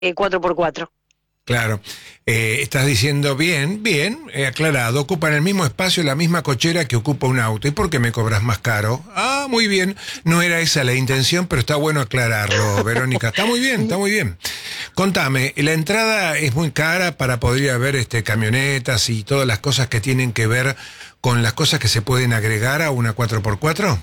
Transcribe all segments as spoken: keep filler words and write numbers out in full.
eh, cuatro por cuatro. Claro, eh, estás diciendo bien, bien, eh, aclarado, ocupan el mismo espacio, la misma cochera que ocupa un auto. ¿Y por qué me cobras más caro? Ah, muy bien, no era esa la intención, pero está bueno aclararlo, Verónica. Está muy bien, está muy bien. Contame, ¿la entrada es muy cara para poder ir a ver este, camionetas y todas las cosas que tienen que ver con las cosas que se pueden agregar a una cuatro por cuatro?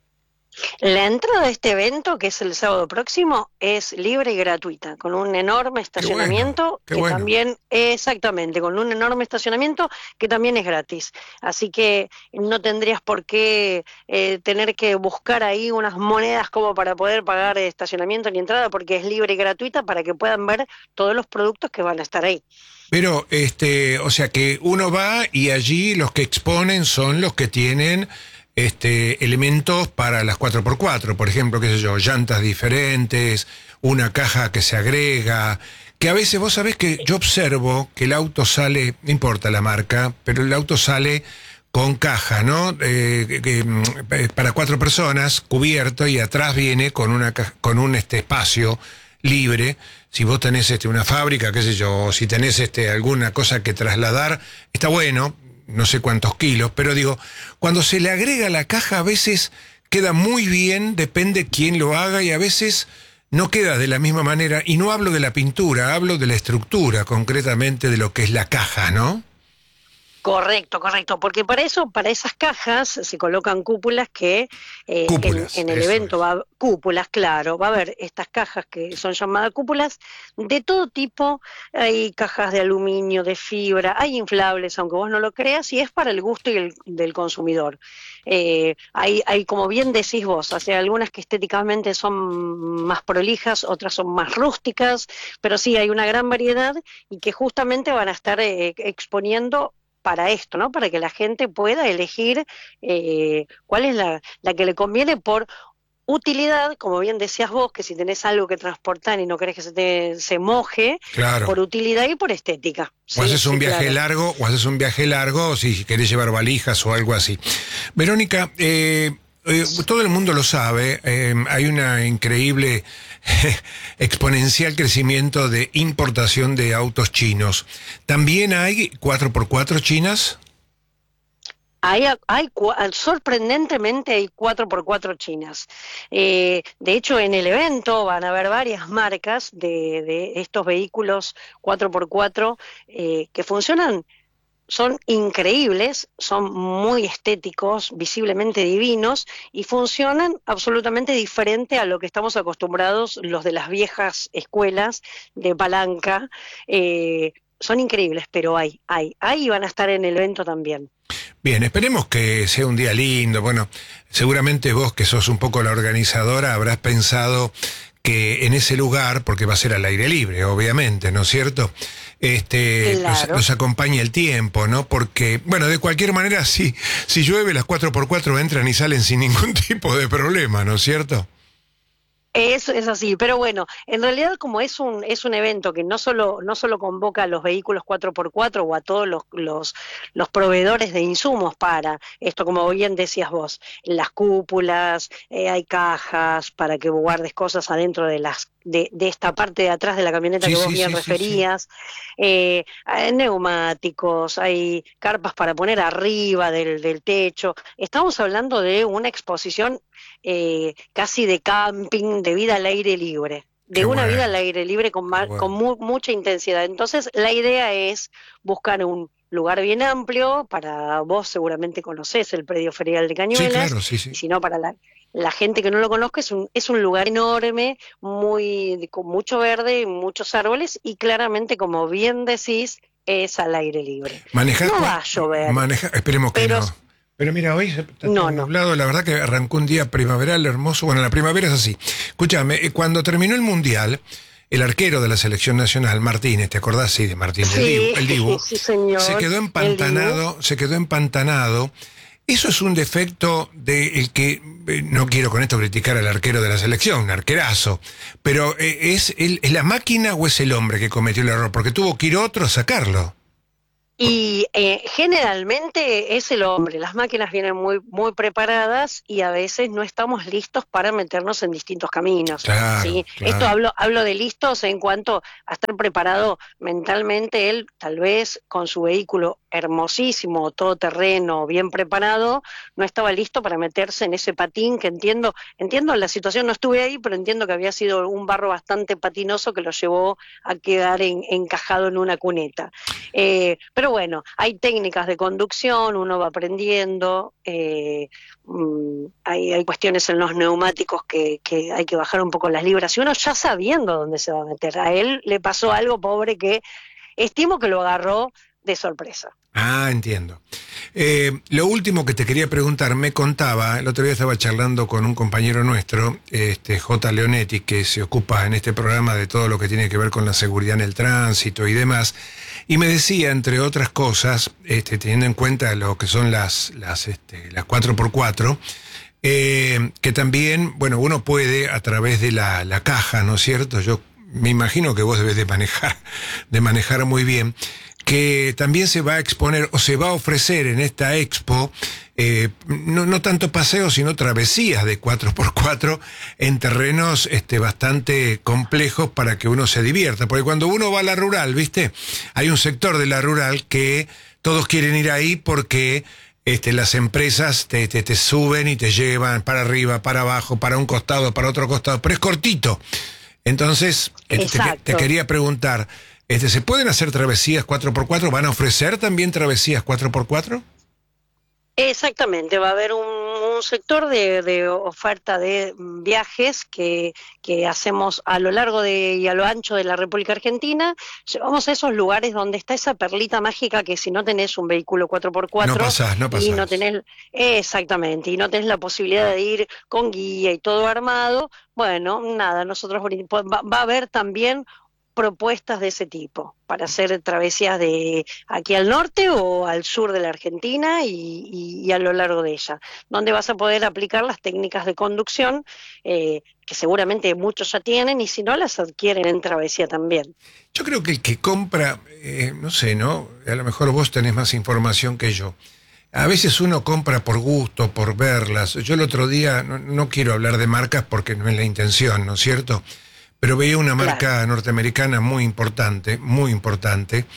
La entrada a este evento, que es el sábado próximo, es libre y gratuita, con un enorme Qué bueno, estacionamiento qué que bueno. también, exactamente, con un enorme estacionamiento que también es gratis. Así que no tendrías por qué eh, tener que buscar ahí unas monedas como para poder pagar estacionamiento ni entrada, porque es libre y gratuita para que puedan ver todos los productos que van a estar ahí. Pero, este, o sea que uno va y allí los que exponen son los que tienen este, elementos para las cuatro por cuatro, por ejemplo, qué sé yo, llantas diferentes, una caja que se agrega, que a veces vos sabés que yo observo que el auto sale, no importa la marca, pero el auto sale con caja, ¿no? Eh, que- que, mm, eh, para cuatro personas, cubierto, y atrás viene con una ca- con un este espacio libre. Si vos tenés este una fábrica, qué sé yo, o si tenés este alguna cosa que trasladar, está bueno, no sé cuántos kilos, pero digo, cuando se le agrega la caja a veces queda muy bien, depende quién lo haga, y a veces no queda de la misma manera, y no hablo de la pintura, hablo de la estructura, concretamente de lo que es la caja, ¿no? Correcto, correcto, porque para eso, para esas cajas se colocan cúpulas que eh, en, Cúpulas, en el eso evento es. va, cúpulas, claro, va a haber estas cajas que son llamadas cúpulas de todo tipo, hay cajas de aluminio, de fibra, hay inflables, aunque vos no lo creas, y es para el gusto y el, del consumidor. Eh, hay, hay, como bien decís vos, o sea, algunas que estéticamente son más prolijas, otras son más rústicas, pero sí, hay una gran variedad y que justamente van a estar eh, exponiendo para esto, ¿no? Para que la gente pueda elegir eh, cuál es la, la que le conviene por utilidad, como bien decías vos, que si tenés algo que transportar y no querés que se te se moje, Claro. por utilidad y por estética. O Sí, haces un sí, viaje claro. largo, o haces un viaje largo si querés llevar valijas o algo así. Verónica, eh, eh, todo el mundo lo sabe, eh, hay una increíble exponencial crecimiento de importación de autos chinos. ¿También hay cuatro por cuatro chinas? Hay, hay, sorprendentemente hay cuatro por cuatro chinas. Eh, de hecho, en el evento van a haber varias marcas de, de estos vehículos cuatro por cuatro eh, que funcionan. Son increíbles, son muy estéticos, visiblemente divinos y funcionan absolutamente diferente a lo que estamos acostumbrados los de las viejas escuelas de palanca. Eh, son increíbles, pero hay, hay, hay y van a estar en el evento también. Bien, esperemos que sea un día lindo. Bueno, seguramente vos, que sos un poco la organizadora, habrás pensado que en ese lugar, porque va a ser al aire libre, obviamente, ¿no es cierto? Este, los, Claro. los acompaña el tiempo, ¿no? Porque, bueno, de cualquier manera, si, si llueve, las cuatro por cuatro entran y salen sin ningún tipo de problema, ¿no es cierto? Eso es así, pero bueno, en realidad como es un es un evento que no solo no solo convoca a los vehículos cuatro por cuatro o a todos los, los los proveedores de insumos para esto, como bien decías vos, las cúpulas, eh, hay cajas para que guardes cosas adentro de las de, de esta parte de atrás de la camioneta Sí, que vos sí, bien sí, sí, sí. referías, eh, hay neumáticos, hay carpas para poner arriba del, del techo. Estamos hablando de una exposición eh, casi de camping, de vida al aire libre, Qué de una vida bueno, al aire libre con, qué ma- con bueno. mu- mucha intensidad. Entonces, la idea es buscar un lugar bien amplio, para vos seguramente conocés el predio ferial de Sí, Cañuelas, claro, sí, y sí. si no, para la, la gente que no lo conozca, es un, es un lugar enorme, muy, con mucho verde, muchos árboles, y claramente, como bien decís, es al aire libre. Manejás No con... va a llover, Maneja, esperemos que pero no. Pero mira, hoy se- está todo no, no. nublado, la verdad que arrancó un día primaveral hermoso. Bueno, la primavera es así. Escúchame, eh, cuando terminó el Mundial, el arquero de la selección nacional, Martínez, ¿te acordás? Sí, de Martínez, el Dibu, Sí, el Dibu, sí se señor, quedó el Dibu. empantanado, se quedó empantanado. Eso es un defecto de el que, eh, no quiero con esto criticar al arquero de la selección, un arquerazo, pero eh, ¿es, el, ¿es la máquina o es el hombre que cometió el error? Porque tuvo que ir otro a sacarlo. Y eh, generalmente es el hombre, las máquinas vienen muy, muy preparadas y a veces no estamos listos para meternos en distintos caminos, Claro, ¿sí? Esto claro. hablo, hablo de listos en cuanto a estar preparado mentalmente, él tal vez con su vehículo hermosísimo, todoterreno, bien preparado, no estaba listo para meterse en ese patín que entiendo, entiendo la situación, no estuve ahí, pero entiendo que había sido un barro bastante patinoso que lo llevó a quedar en, encajado en una cuneta. Eh, pero bueno, hay técnicas de conducción, uno va aprendiendo, eh, mm, hay, hay cuestiones en los neumáticos que, que hay que bajar un poco las libras y uno ya sabiendo dónde se va a meter. A él le pasó algo pobre que estimo que lo agarró de sorpresa. Ah, entiendo. Eh, lo último que te quería preguntar, me contaba, el otro día estaba charlando con un compañero nuestro, este J. Leonetti, que se ocupa en este programa de todo lo que tiene que ver con la seguridad en el tránsito y demás, y me decía, entre otras cosas, este, teniendo en cuenta lo que son las, las, este, las cuatro por cuatro, eh, que también, bueno, uno puede a través de la, la caja, ¿no es cierto? Yo me imagino que vos debes de manejar, de manejar muy bien, que también se va a exponer o se va a ofrecer en esta expo, eh, no, no tanto paseos, sino travesías de cuatro por cuatro en terrenos este, bastante complejos para que uno se divierta. Porque cuando uno va a la rural, ¿viste? Hay un sector de la rural que todos quieren ir ahí porque este, las empresas te, te, te suben y te llevan para arriba, para abajo, para un costado, para otro costado, pero es cortito. Entonces, este, te, te quería preguntar, este, ¿se pueden hacer travesías cuatro por cuatro? ¿Van a ofrecer también travesías cuatro por cuatro? Exactamente, va a haber un, un sector de, de oferta de viajes que, que hacemos a lo largo de, y a lo ancho de la República Argentina. Llevamos a esos lugares donde está esa perlita mágica que si no tenés un vehículo cuatro por cuatro No pasás, no y no pasás. tenés, exactamente, y no tenés la posibilidad de ir con guía y todo armado, bueno, nada, nosotros va, va a haber también propuestas de ese tipo para hacer travesías de aquí al norte o al sur de la Argentina y, y, y a lo largo de ella, donde vas a poder aplicar las técnicas de conducción eh, que seguramente muchos ya tienen y si no las adquieren en travesía también. Yo creo que el que compra, eh, no sé, ¿no? A lo mejor vos tenés más información que yo. A veces uno compra por gusto, por verlas. Yo el otro día, no, no quiero hablar de marcas porque no es la intención, ¿no es cierto? Pero veía una marca Claro. norteamericana muy importante, muy importante,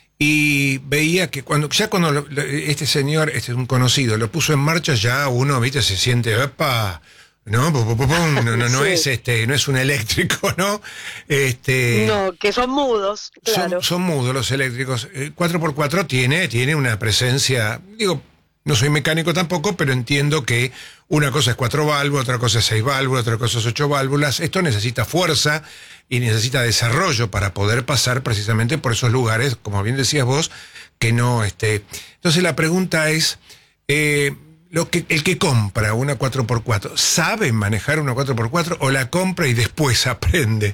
y veía que cuando ya cuando lo, lo, este señor, este es un conocido, lo puso en marcha, ya uno, viste, se siente, ¡epa! ¿No? Pum, pum, pum, pum. No, no, no Sí. es este, no es un eléctrico, ¿no? Este, No, que son mudos, son, claro. son mudos los eléctricos. Eh, cuatro por cuatro tiene, tiene una presencia, digo, no soy mecánico tampoco, pero entiendo que una cosa es cuatro válvulas, otra cosa es seis válvulas, otra cosa es ocho válvulas. Esto necesita fuerza y necesita desarrollo para poder pasar precisamente por esos lugares, como bien decías vos, que no... Este... Entonces la pregunta es, eh, lo que, el que compra una cuatro por cuatro, ¿sabe manejar una cuatro por cuatro o la compra y después aprende?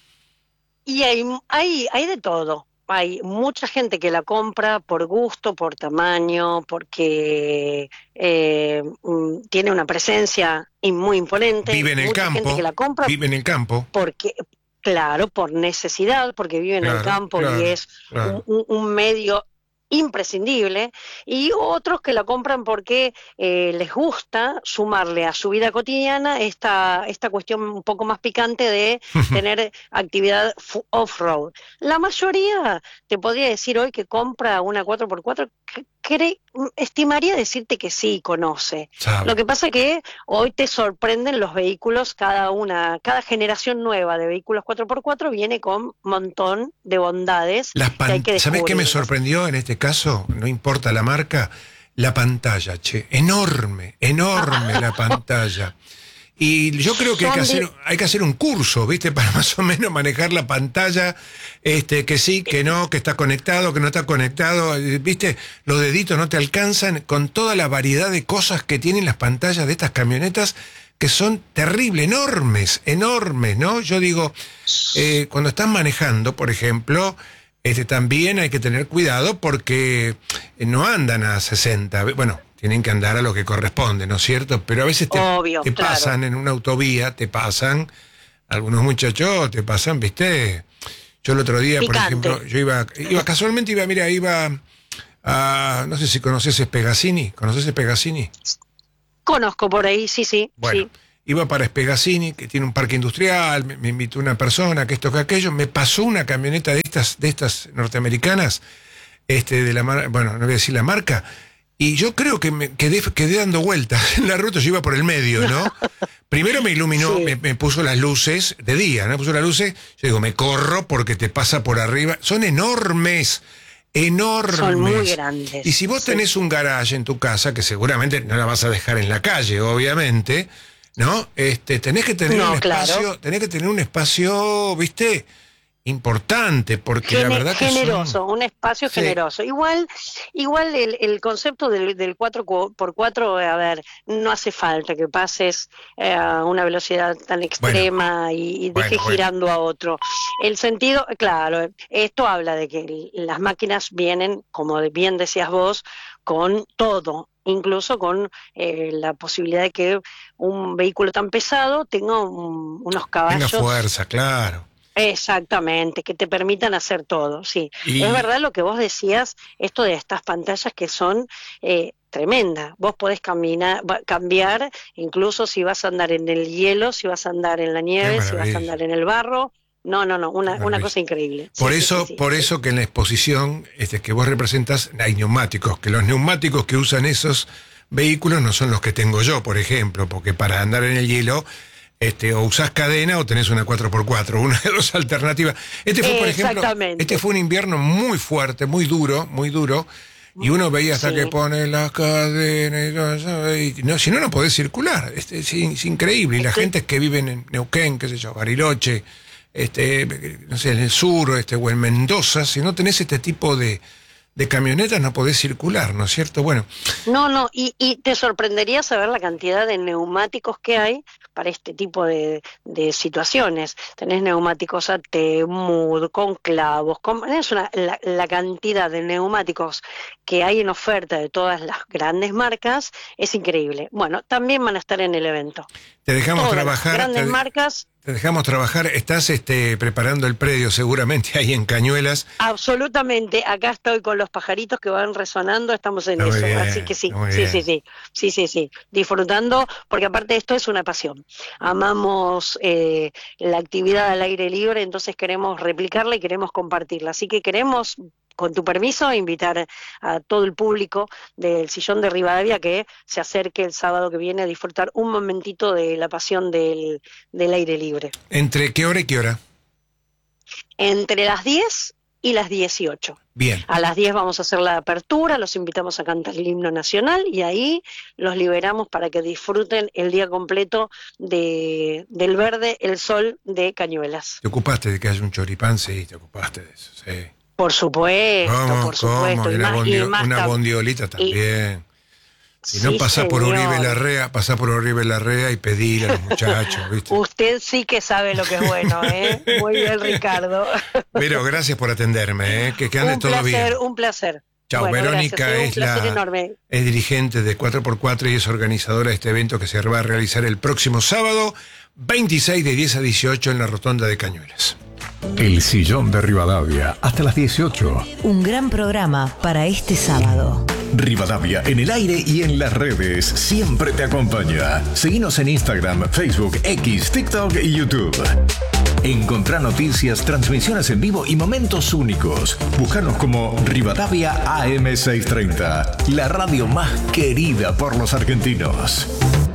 Y hay, hay, hay de todo. Hay mucha gente que la compra por gusto, por tamaño, porque eh, mm, tiene una presencia y muy imponente. Vive en el Mucha gente que campo, la compra vive en el campo. porque, claro, por necesidad, porque vive en el Claro, campo y claro, es un, claro. un- un medio imprescindible, y otros que la compran porque eh, les gusta sumarle a su vida cotidiana esta, esta cuestión un poco más picante de tener actividad fu- off-road. La mayoría, te podría decir hoy que compra una cuatro por cuatro, que cre- estimaría decirte que sí, conoce. Lo Sabe. que pasa que hoy te sorprenden los vehículos, cada una, cada generación nueva de vehículos cuatro por cuatro viene con un montón de bondades Las que hay pan... que ¿Sabés qué me descubrirlas. sorprendió en este caso? No importa la marca, la pantalla, che. Enorme, enorme la pantalla. Y yo creo que hay que Son hacer, de, hay que hacer un curso, ¿viste? Para más o menos manejar la pantalla, este, que sí, que no, que está conectado, que no está conectado, eh, ¿viste? Los deditos no te alcanzan con toda la variedad de cosas que tienen las pantallas de estas camionetas que son terribles, enormes, enormes, ¿no? Yo digo, eh, cuando estás manejando, por ejemplo, este, también hay que tener cuidado porque no andan a sesenta, bueno, tienen que andar a lo que corresponde, ¿no es cierto? Pero a veces te, obvio, te claro, pasan en una autovía, te pasan, algunos muchachos te pasan, ¿viste? Yo el otro día, por picante. ejemplo, yo iba, iba casualmente, iba, mira, iba a, no sé si conoces Espegasini, ¿conoces Espegasini? Conozco por ahí, sí, sí. Bueno, sí. Iba para Espegasini, que tiene un parque industrial, me, me invitó una persona, que esto, que aquello, me pasó una camioneta de estas, de estas norteamericanas, este, de la mar, bueno, no voy a decir la marca, y yo creo que me quedé, quedé dando vueltas en la ruta, yo iba por el medio, ¿no? Primero me iluminó, Sí. me, me puso las luces de día, ¿no? Puso las luces, yo digo, me corro porque te pasa por arriba, son enormes. Enormes. Son muy grandes. Y si vos sí. tenés un garage en tu casa, que seguramente no la vas a dejar en la calle, obviamente, ¿no? Este, tenés que tener No, un espacio, claro. tenés que tener un espacio, ¿viste? Importante, porque Gene- la verdad que generoso, son... un espacio Sí. generoso. Igual, igual el, el concepto del, del cuatro por cuatro, a ver, no hace falta que pases eh, a una velocidad tan extrema y, y dejes bueno, bueno. girando a otro. El sentido, claro, esto habla de que las máquinas vienen, como bien decías vos, con todo, incluso con eh, la posibilidad de que un vehículo tan pesado tenga un- unos Tenga caballos. fuerza, claro. Exactamente, que te permitan hacer todo, sí. Y- Es verdad lo que vos decías, esto de estas pantallas que son eh, tremendas. Vos podés caminar, va- cambiar, incluso si vas a andar en el hielo, si vas a andar en la nieve, si vas a maravilla. andar en el barro. No, no, no, una, una Maravilla. cosa increíble. Sí, Por sí, eso, sí, sí, por sí. eso que en la exposición este, que vos representas hay neumáticos, que los neumáticos que usan esos vehículos no son los que tengo yo, por ejemplo, porque para andar en el hielo este, o usás cadena o tenés una cuatro por cuatro, una de dos alternativas. Este fue, por ejemplo, Exactamente. este fue un invierno muy fuerte, muy duro, muy duro, y uno veía hasta Sí. que pone las cadenas y todo eso, y no, si no, no podés circular. Este, es, es increíble. Y la Sí. gente que vive en Neuquén, qué sé yo, Bariloche, este, no sé, en el sur, este, o en Mendoza, si no tenés este tipo de, de camionetas no podés circular, ¿no es cierto? Bueno, No, no, y, y te sorprendería saber la cantidad de neumáticos que hay para este tipo de, de situaciones. Tenés neumáticos A T, Mood, con clavos, con, es una, la, la cantidad de neumáticos que hay en oferta de todas las grandes marcas es increíble. Bueno, también van a estar en el evento. te dejamos Todas trabajar. las grandes te, marcas. te dejamos trabajar. Estás este, preparando el predio seguramente ahí en Cañuelas. Absolutamente, acá estoy con los pajaritos que van resonando, estamos en Está muy eso, bien, así que sí, está muy sí, bien. sí, sí, sí, sí, sí, disfrutando, porque aparte esto es una pasión, amamos eh, la actividad al aire libre, entonces queremos replicarla y queremos compartirla, así que queremos, con tu permiso, invitar a todo el público del Sillón de Rivadavia que se acerque el sábado que viene a disfrutar un momentito de la pasión del, del aire libre. ¿Entre qué hora y qué hora? Entre las diez y las dieciocho. Bien. A las diez vamos a hacer la apertura, los invitamos a cantar el himno nacional y ahí los liberamos para que disfruten el día completo de, del verde, el sol de Cañuelas. ¿Te ocupaste de que haya un choripán? Sí, te ocupaste de eso, sí. Por supuesto, ¿Cómo, por supuesto. cómo? Y Y una, más, bondio- y más una tam- bondiolita también. Si no Sí, pasás por señor. Uribe Larrea, pasás por Uribe Larrea y pedile a los muchachos, ¿viste? Usted sí que sabe lo que es bueno, ¿eh? Muy bien, Ricardo. Pero gracias por atenderme, ¿eh? Que, que ande un todo placer, bien. un placer. Chao, Bueno, Verónica gracias, ¿eh? Un es placer la enorme. es dirigente de cuatro por cuatro y es organizadora de este evento que se va a realizar el próximo sábado, veintiséis de diez a dieciocho en la Rotonda de Cañuelas. El Sillón de Rivadavia, hasta las dieciocho. Un gran programa para este sábado. Rivadavia en el aire y en las redes siempre te acompaña. Seguinos en Instagram, Facebook, X, TikTok y YouTube. Encontrá noticias, transmisiones en vivo y momentos únicos. Búscanos como Rivadavia A M seiscientos treinta, la radio más querida por los argentinos.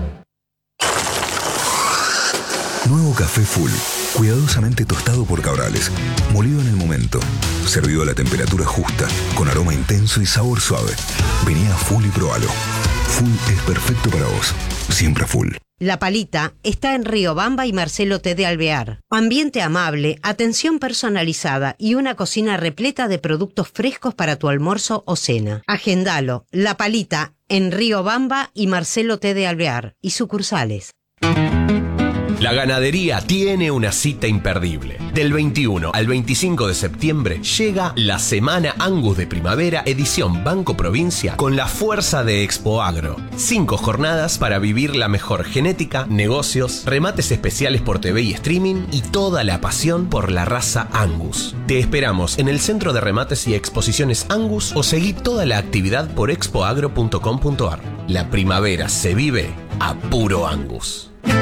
Nuevo café Full, cuidadosamente tostado por Cabrales, molido en el momento, servido a la temperatura justa, con aroma intenso y sabor suave. Vení a Full y probalo. Full es perfecto para vos, siempre Full. La Palita está en Riobamba y Marcelo T. de Alvear. Ambiente amable, atención personalizada y una cocina repleta de productos frescos para tu almuerzo o cena. Agendalo, La Palita en Riobamba y Marcelo T. de Alvear y sucursales. La ganadería tiene una cita imperdible. Del veintiuno al veinticinco de septiembre llega la Semana Angus de Primavera, edición Banco Provincia, con la fuerza de Expo Agro. Cinco jornadas para vivir la mejor genética, negocios, remates especiales por T V y streaming y toda la pasión por la raza Angus. Te esperamos en el Centro de Remates y Exposiciones Angus o seguí toda la actividad por expoagro punto com punto ar. La primavera se vive a puro Angus.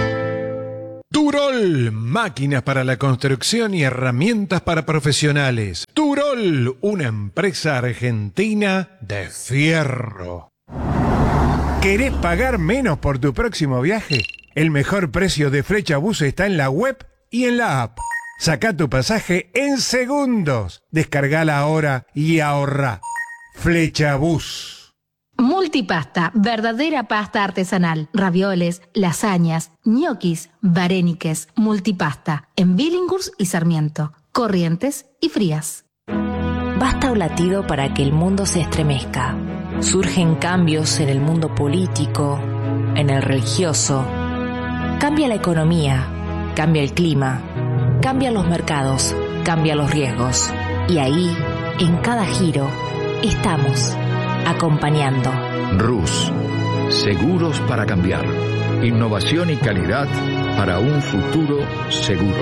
Turol, máquinas para la construcción y herramientas para profesionales. Turol, una empresa argentina de fierro. ¿Querés pagar menos por tu próximo viaje? El mejor precio de Flechabús está en la web y en la app. Sacá tu pasaje en segundos. Descargala ahora y ahorrá. Flechabús. Multipasta, verdadera pasta artesanal. Ravioles, lasañas, ñoquis, varéniques. Multipasta, en Billinghurst y Sarmiento. Corrientes y Frías. Basta un latido para que el mundo se estremezca. Surgen cambios en el mundo político, en el religioso. Cambia la economía, cambia el clima, cambian los mercados, cambian los riesgos. Y ahí, en cada giro, estamos acompañando. Rus, seguros para cambiar. Innovación y calidad para un futuro seguro.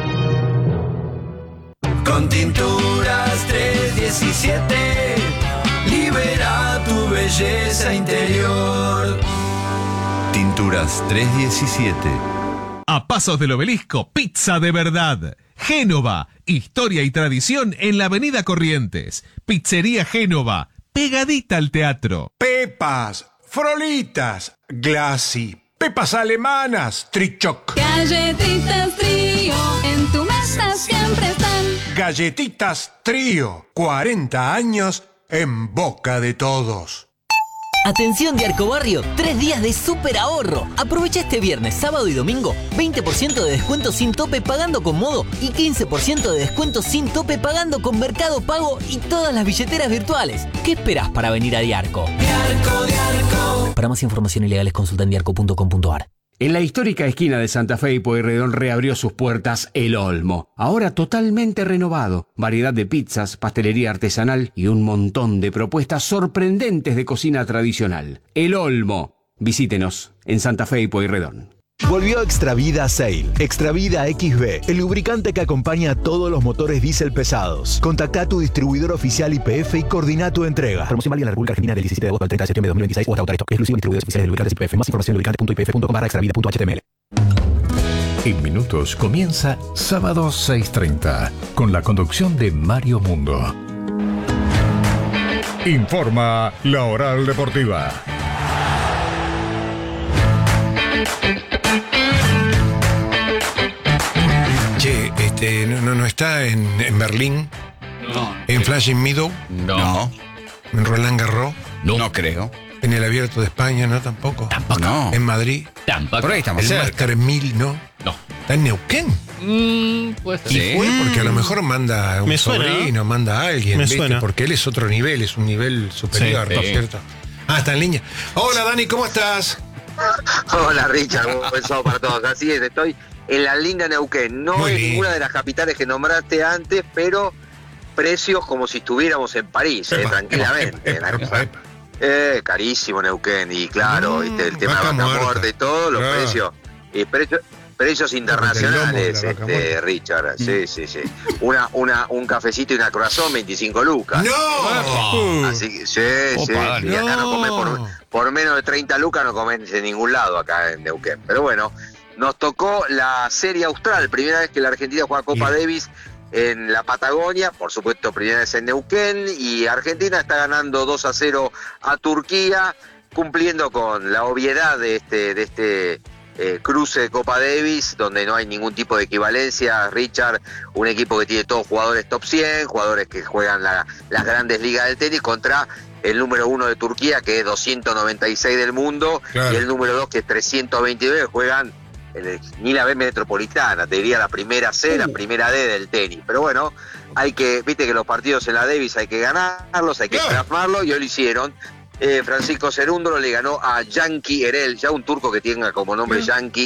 Con Tinturas trescientos diecisiete, libera tu belleza interior. Tinturas trescientos diecisiete. A pasos del Obelisco, pizza de verdad. Génova, historia y tradición en la avenida Corrientes. Pizzería Génova, pegadita al teatro. Pepas, Frolitas, Glassy, pepas alemanas, Trichoc. Galletitas Trío, en tu mesa siempre están. Galletitas Trío, cuarenta años en boca de todos. Atención de Arcobarrio, tres días de súper ahorro. Aprovecha este viernes, sábado y domingo, veinte por ciento de descuento sin tope pagando con Modo y quince por ciento de descuento sin tope pagando con Mercado Pago y todas las billeteras virtuales. ¿Qué esperás para venir a Diarco? Diarco, Diarco. Para más información y legales consulta en diarco punto com punto ar. En la histórica esquina de Santa Fe y Pueyrredón reabrió sus puertas El Olmo, ahora totalmente renovado. Variedad de pizzas, pastelería artesanal y un montón de propuestas sorprendentes de cocina tradicional. El Olmo. Visítenos en Santa Fe y Pueyrredón. Volvió Extravida Sail. Extravida X B, el lubricante que acompaña a todos los motores diésel pesados. Contacta a tu distribuidor oficial Y P F y coordina tu entrega. Promoción válida en la República Argentina del diecisiete de agosto al treinta de septiembre de dos mil veintiséis o hasta agotar esto. Exclusivo en distribuidores oficiales de lubricantes Y P F. Más información en lubricante punto i p f punto com barra extravida punto h t m l. En minutos comienza Sábado seis treinta con la conducción de Mario Mundo. Informa la Oral Deportiva. Che, este, no, no, no está en, en Berlín. No. En Flushing Meadow. No. En Roland Garros. No. No creo. En el Abierto de España, ¿no? Tampoco. Tampoco. No. En Madrid. Tampoco. Por ahí estamos el cerca. Master mil, ¿no? No. ¿Está en Neuquén? Mm, pues Y sí. fue porque a lo mejor manda un Me suena, sobrino, ¿no? manda a alguien, Me ¿viste? suena. Porque él es otro nivel, es un nivel superior, Sí, ¿no es sí. cierto? Ah, está en línea. Hola, Dani, ¿cómo estás? Hola Richard, un buen sábado para todos. Así es, estoy en la linda Neuquén. No Muy es lindo. ninguna de las capitales que nombraste antes, pero precios como si estuviéramos en París, eh, Epa, tranquilamente. epa, epa, epa, epa. Eh, carísimo Neuquén, y claro, Mm, viste, el tema de vaca vaca muerta. muerta y todo, los Claro. precios, y precios, precios el internacionales, lomo de la vaca este, muerta. Richard. Sí, sí, sí. Una, una, un cafecito y una croissant, veinticinco lucas. ¡No! Así que, sí, sí, Opa, sí, acá no comés por, no. por menos de treinta lucas, no comés en ningún lado acá en Neuquén. Pero bueno, nos tocó la Serie Austral, primera vez que la Argentina juega Copa Sí. Davis en la Patagonia, por supuesto primera vez en Neuquén, y Argentina está ganando dos a cero a Turquía, cumpliendo con la obviedad de este, de este eh, cruce de Copa Davis, donde no hay ningún tipo de equivalencia. Richard, un equipo que tiene todos jugadores top cien, jugadores que juegan la, las grandes ligas del tenis, contra el número uno de Turquía, que es doscientos noventa y seis del mundo, Claro. y el número dos, que es trescientos veintidós, que juegan el- ni la B metropolitana, te diría la primera C, la primera D del tenis. Pero bueno, hay que, viste que los partidos en la Davis hay que ganarlos, hay que Claro. plasmarlos, y hoy lo hicieron. Eh, Francisco Cerúndolo le ganó a Yankee Erel, ya un turco que tenga como nombre Yankee,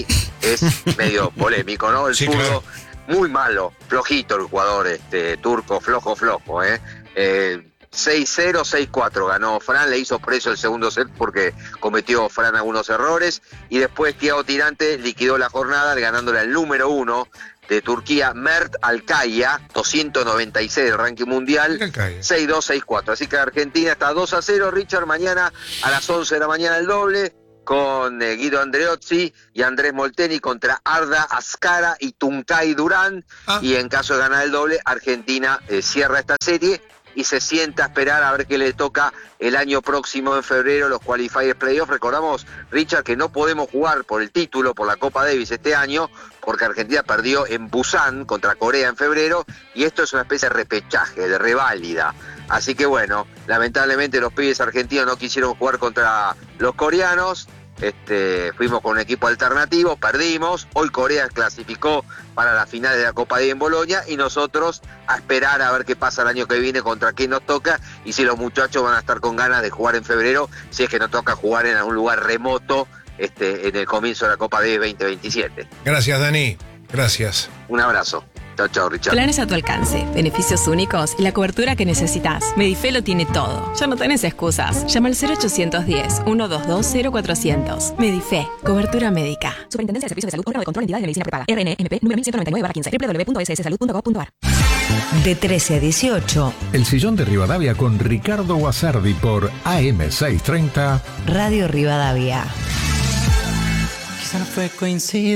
es medio polémico, ¿no? El Sí, zurdo, claro. muy malo, flojito el jugador este turco, flojo, flojo, ¿eh? eh seis cero, seis cuatro ganó Fran, le hizo preso el segundo set porque cometió Fran algunos errores y después Thiago Tirante liquidó la jornada ganándole al número uno de Turquía, Mert Alkaya, doscientos noventa y seis del ranking mundial, seis dos, seis cuatro. Así que Argentina está dos a cero, Richard, mañana a las once de la mañana el doble, con eh, Guido Andreozzi y Andrés Molteni contra Arda Ascara y Tuncay Durán, ah. y en caso de ganar el doble, Argentina eh, cierra esta serie y se sienta a esperar a ver qué le toca el año próximo en febrero, los qualifiers playoffs. Recordamos, Richard, que no podemos jugar por el título, por la Copa Davis este año, porque Argentina perdió en Busan contra Corea en febrero, y esto es una especie de repechaje, de reválida. Así que bueno, lamentablemente los pibes argentinos no quisieron jugar contra los coreanos. Este, fuimos con un equipo alternativo, perdimos, hoy Corea clasificó para la final de la Copa Davis en Bolonia y nosotros a esperar a ver qué pasa el año que viene, contra quién nos toca y si los muchachos van a estar con ganas de jugar en febrero, si es que nos toca jugar en algún lugar remoto este, en el comienzo de la Copa Davis veinte veintisiete. Gracias, Dani, gracias. Un abrazo. Chao, chao, Richard. Planes a tu alcance, beneficios únicos y la cobertura que necesitas. Medife lo tiene todo. Ya no tenés excusas. Llama al cero ochocientos diez, ciento veintidós, cero cuatrocientos. Medife, cobertura médica. Superintendencia de Servicios de Salud, órgano de control de entidades de medicina prepaga. R N M P número mil ciento noventa y nueve barra quince. doble u doble u doble u punto s s salud punto gov punto a r. De trece a dieciocho. El Sillón de Rivadavia con Ricardo Guasardi por A M seiscientos treinta. Radio Rivadavia. Quizá no fue coincidencia.